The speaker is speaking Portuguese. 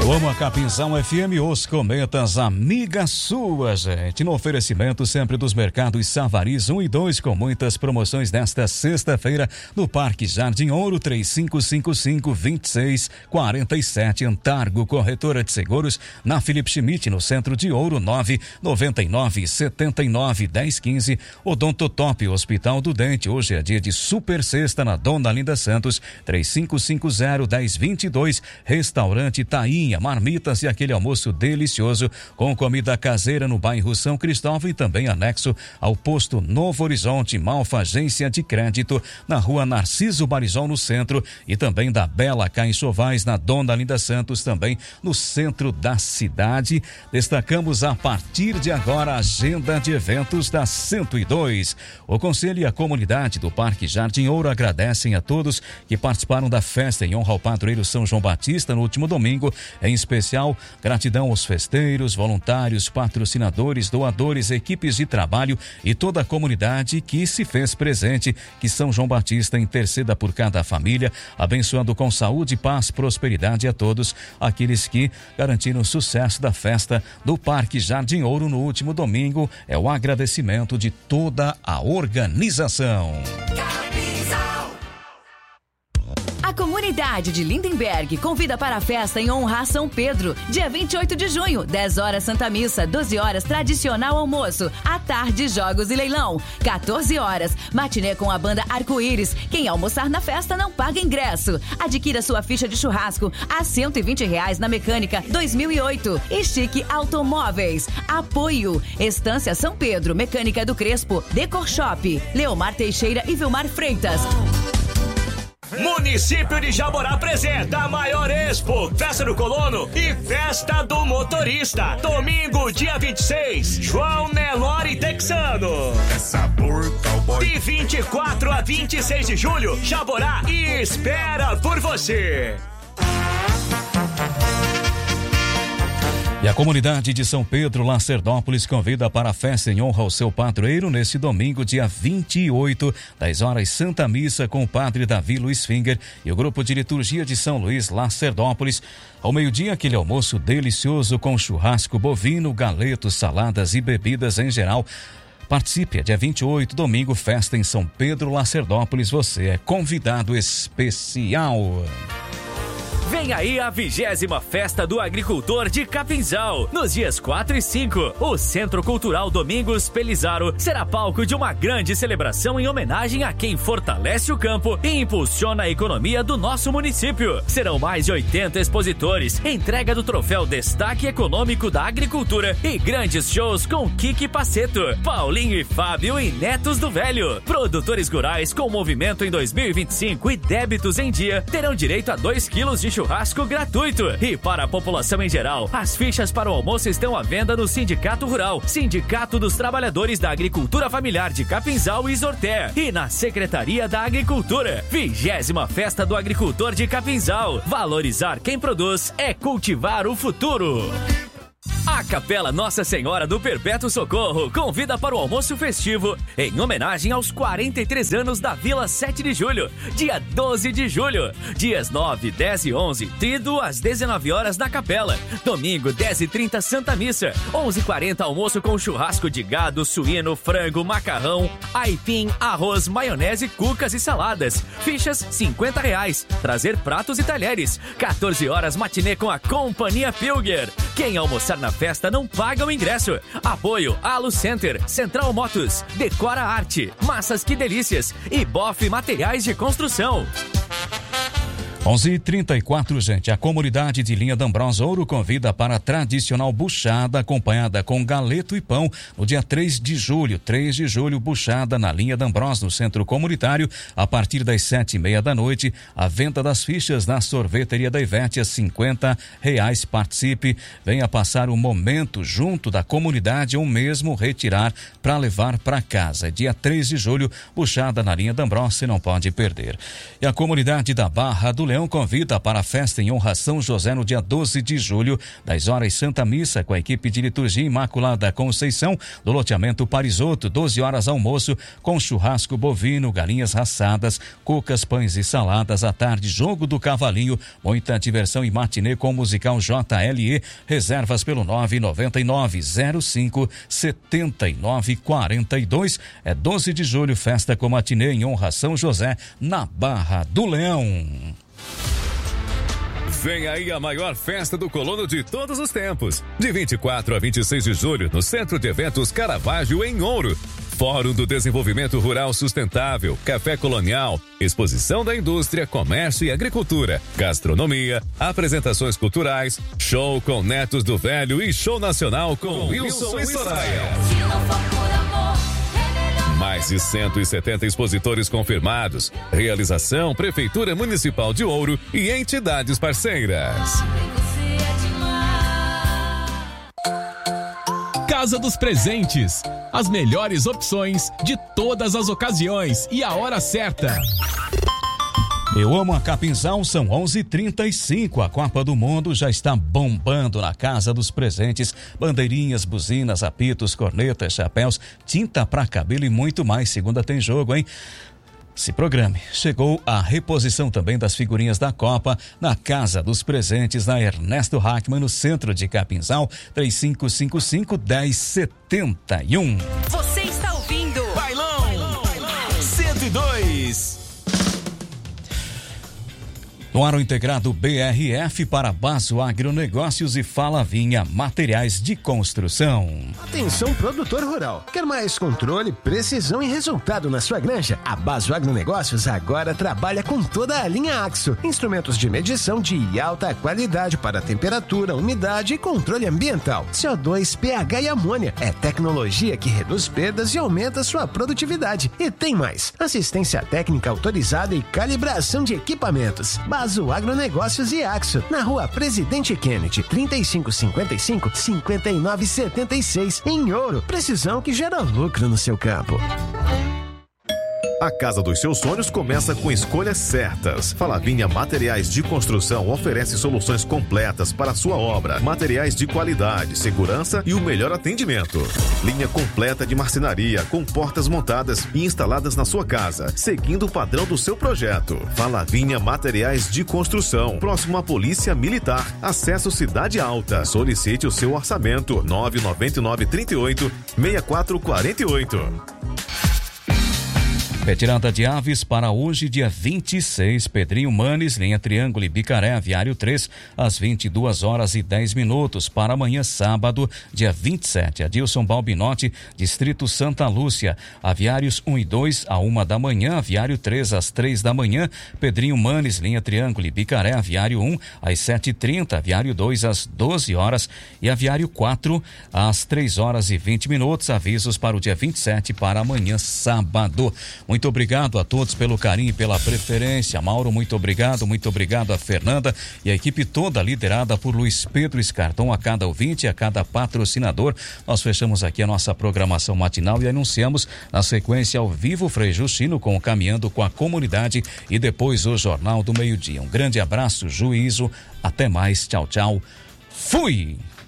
Como a Capinzal FM, os cometas, amiga sua, gente. No oferecimento sempre dos mercados Savariz 1 e 2, com muitas promoções nesta sexta-feira no Parque Jardim Ouro, 3555-2647, Antargo, corretora de seguros, na Felipe Schmidt, no centro de Ouro, 999-79-1015. Odontotop, Hospital do Dente, hoje é dia de super sexta na Dona Linda Santos, 3550-1022, Restaurante Tainha, marmitas e aquele almoço delicioso com comida caseira no bairro São Cristóvão e também anexo ao posto Novo Horizonte, Malfa Agência de Crédito, na rua Narciso Barizol, no centro, e também da Bela Caixovais, na Dona Linda Santos, também no centro da cidade. Destacamos a partir de agora a agenda de eventos da 102. O Conselho e a comunidade do Parque Jardim Ouro agradecem a todos que participaram da festa em honra ao padroeiro São João Batista no último domingo. Em especial, gratidão aos festeiros, voluntários, patrocinadores, doadores, equipes de trabalho e toda a comunidade que se fez presente. Que São João Batista interceda por cada família, abençoando com saúde, paz, prosperidade a todos aqueles que garantiram o sucesso da festa do Parque Jardim Ouro no último domingo. É o agradecimento de toda a organização. A comunidade de Lindenberg convida para a festa em honra a São Pedro, dia 28 de junho, 10 horas Santa Missa, 12 horas tradicional almoço, à tarde jogos e leilão, 14 horas matinê com a banda Arco-Íris. Quem almoçar na festa não paga ingresso. Adquira sua ficha de churrasco a R$120 na Mecânica 2008. E Chique Automóveis. Apoio Estância São Pedro, Mecânica do Crespo, Decor Shop, Leomar Teixeira e Vilmar Freitas. Município de Jaborá apresenta a maior expo, Festa do Colono e Festa do Motorista. Domingo, dia 26, João Nelore Texano. É sabor cowboy. De 24 a 26 de julho, Jaborá espera por você. E a comunidade de São Pedro, Lacerdópolis, convida para a festa em honra ao seu padroeiro neste domingo, dia 28, 10 horas, Santa Missa com o padre Davi Luiz Finger e o grupo de liturgia de São Luís, Lacerdópolis. Ao meio-dia, aquele almoço delicioso com churrasco bovino, galetos, saladas e bebidas em geral. Participe, é dia 28, domingo, festa em São Pedro, Lacerdópolis. Você é convidado especial. Vem aí a 20ª Festa do Agricultor de Capinzal. Nos dias 4 e 5, o Centro Cultural Domingos Pelizaro será palco de uma grande celebração em homenagem a quem fortalece o campo e impulsiona a economia do nosso município. Serão mais de 80 expositores, entrega do troféu Destaque Econômico da Agricultura e grandes shows com Kiki Paceto, Paulinho e Fábio e Netos do Velho. Produtores rurais com movimento em 2025 e débitos em dia terão direito a 2 quilos de churrasco gratuito. E para a população em geral, as fichas para o almoço estão à venda no Sindicato Rural, Sindicato dos Trabalhadores da Agricultura Familiar de Capinzal e Zorté, e na Secretaria da Agricultura. 20ª Festa do Agricultor de Capinzal. Valorizar quem produz é cultivar o futuro. A Capela Nossa Senhora do Perpétuo Socorro convida para o almoço festivo em homenagem aos 43 anos da Vila 7 de Julho, dia 12 de julho, dias 9, 10 e 11, trido às 19 horas na Capela. Domingo, 10h30, Santa Missa, 11h40, almoço com churrasco de gado, suíno, frango, macarrão, aipim, arroz, maionese, cucas e saladas. Fichas R$50. Trazer pratos e talheres. 14 horas, matinê com a Companhia Pilger. Quem almoçar na festa não paga o ingresso. Apoio Alu Center, Central Motos, Decora Arte, Massas Que Delícias e Boff Materiais de Construção. 11h34, gente. A comunidade de Linha D'Ambros Ouro convida para a tradicional buchada acompanhada com galeto e pão no dia 3 de julho. 3 de julho, buchada na Linha D'Ambros, no centro comunitário, a partir das 7h30 da noite. A venda das fichas na sorveteria da Ivete a R$50. Participe, venha passar um momento junto da comunidade ou mesmo retirar para levar para casa. Dia 3 de julho, buchada na Linha D'Ambros, você não pode perder. E a comunidade da Barra do Leão convida para a festa em honra a São José no dia 12 de julho, 10 horas Santa Missa com a equipe de liturgia Imaculada Conceição do loteamento Parisoto, 12 horas almoço com churrasco bovino, galinhas rassadas, cucas, pães e saladas. À tarde, jogo do cavalinho, muita diversão e matinê com o musical JLE. Reservas pelo 999-05-7942. É 12 de julho, festa com matinê em honra a São José, na Barra do Leão. Vem aí a maior festa do colono de todos os tempos. De 24 a 26 de julho, no Centro de Eventos Caravaggio, em Ouro. Fórum do Desenvolvimento Rural Sustentável, Café Colonial, Exposição da Indústria, Comércio e Agricultura, Gastronomia, apresentações culturais, show com Netos do Velho e show nacional com Wilson e Soraya. Mais de 170 expositores confirmados. Realização Prefeitura Municipal de Ouro e entidades parceiras. Casa dos Presentes. As melhores opções de todas as ocasiões e a hora certa. Eu amo a Capinzal, são 11h35. A Copa do Mundo já está bombando na Casa dos Presentes. Bandeirinhas, buzinas, apitos, cornetas, chapéus, tinta pra cabelo e muito mais. Segunda tem jogo, hein? Se programe. Chegou a reposição também das figurinhas da Copa na Casa dos Presentes, na Ernesto Hackman, no centro de Capinzal, 3555-1071. Você está ouvindo Bailão 102. No ar o integrado BRF para Basso Agronegócios e Fala Vinha Materiais de Construção. Atenção, produtor rural. Quer mais controle, precisão e resultado na sua granja? A Basso Agronegócios agora trabalha com toda a linha Axo. Instrumentos de medição de alta qualidade para temperatura, umidade e controle ambiental. CO2, pH e amônia. É tecnologia que reduz perdas e aumenta sua produtividade. E tem mais. Assistência técnica autorizada e calibração de equipamentos. Basso Agronegócios e Axo, na Rua Presidente Kennedy, 3555-5976, em Ouro. Precisão que gera lucro no seu campo. A casa dos seus sonhos começa com escolhas certas. Falavinha Materiais de Construção oferece soluções completas para a sua obra. Materiais de qualidade, segurança e o melhor atendimento. Linha completa de marcenaria, com portas montadas e instaladas na sua casa, seguindo o padrão do seu projeto. Falavinha Materiais de Construção, próximo à Polícia Militar. Acesso Cidade Alta. Solicite o seu orçamento. 999-38-6448. Retirada de aves para hoje, dia 26, Pedrinho Manes, linha Triângulo e Bicaré, aviário 3, às 22h10. Para amanhã, sábado, dia 27, Adilson Balbinotti, Distrito Santa Lúcia, aviários 1 e 2, à 1h, aviário 3, às 3h. Pedrinho Manes, linha Triângulo e Bicaré, aviário 1, às 7h30, aviário 2, às 12h e aviário 4, às 3h20. Avisos para o dia 27, para amanhã, sábado. Muito obrigado a todos pelo carinho e pela preferência. Mauro, muito obrigado a Fernanda e a equipe toda liderada por Luiz Pedro Escartão. A cada ouvinte, a cada patrocinador, nós fechamos aqui a nossa programação matinal e anunciamos na sequência ao vivo Frei Justino com o Caminhando com a Comunidade e depois o Jornal do Meio-Dia. Um grande abraço, juízo, até mais, tchau, tchau, fui!